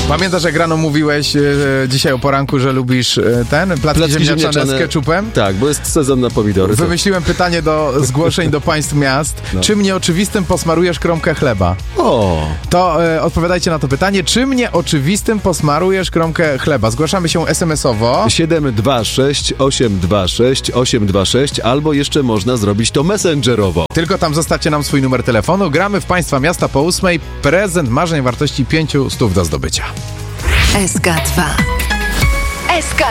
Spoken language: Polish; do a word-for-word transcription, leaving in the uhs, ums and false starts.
Pamiętasz, jak rano mówiłeś e, dzisiaj o poranku, że lubisz e, ten placki, Placki ziemniaczane, ziemniaczane z ketchupem? Tak, bo jest sezon na pomidory. to- Wymyśliłem pytanie do zgłoszeń do państw miast. No. Czym nieoczywistym posmarujesz kromkę chleba? O, To e, odpowiadajcie na to pytanie. Czym nieoczywistym posmarujesz kromkę chleba? Zgłaszamy się es em es owo. siedem dwa sześć osiem dwa sześć osiem dwa sześć albo jeszcze można zrobić to messengerowo. Tylko tam zostawcie nam swój numer telefonu. Gramy w państwa miasta po ósmej. Prezent marzeń wartości pięciu stów do zdobycia. S K dwa. S K